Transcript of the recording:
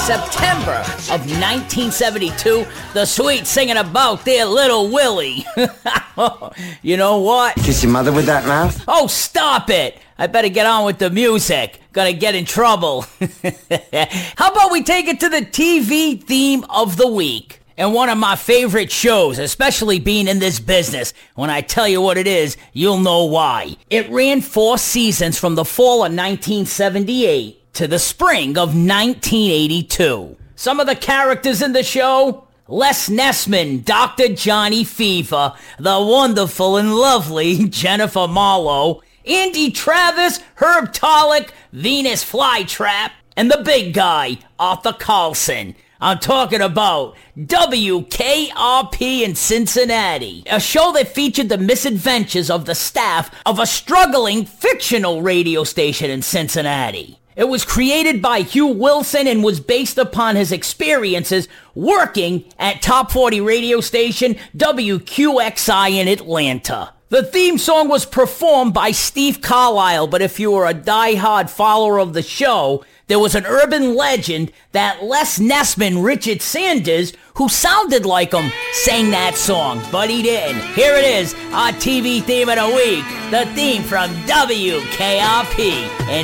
September of 1972, the Sweets singing about their little Willie. You know what? Kiss your mother with that mouth? Oh, stop it! I better get on with the music. Gonna get in trouble. How about we take it to the TV theme of the week? And one of my favorite shows, especially being in this business. When I tell you what it is, you'll know why. It ran 4 seasons from the fall of 1978 to the spring of 1982. Some of the characters in the show: Les Nessman, Dr. Johnny Fever, the wonderful and lovely Jennifer Marlowe, Andy Travis, Herb Tarlick, Venus Flytrap, and the big guy, Arthur Carlson. I'm talking about WKRP in Cincinnati, a show that featured the misadventures of the staff of a struggling fictional radio station in Cincinnati. It was created by Hugh Wilson and was based upon his experiences working at Top 40 radio station WQXI in Atlanta. The theme song was performed by Steve Carlisle, but if you were a die-hard follower of the show, there was an urban legend that Les Nessman, Richard Sanders, who sounded like him, sang that song, but he didn't. Here it is, our TV theme of the week, the theme from WKRP.